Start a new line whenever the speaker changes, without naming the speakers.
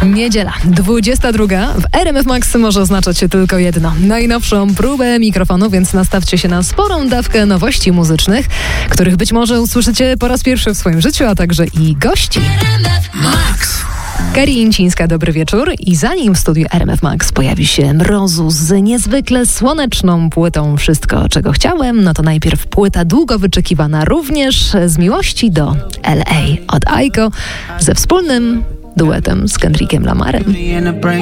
Niedziela, 22. W RMF Max może oznaczać się tylko jedno. Najnowszą próbę mikrofonu, więc nastawcie się na sporą dawkę nowości muzycznych, których być może usłyszycie po raz pierwszy w swoim życiu, a także i gości.
Max.
Kari Incińska, dobry wieczór. I zanim w studiu RMF Max pojawi się Mrozu z niezwykle słoneczną płytą Wszystko, czego chciałem, no to najpierw płyta długo wyczekiwana również z miłości do LA od Aiko ze wspólnym duetem z Kendrickiem Lamarem.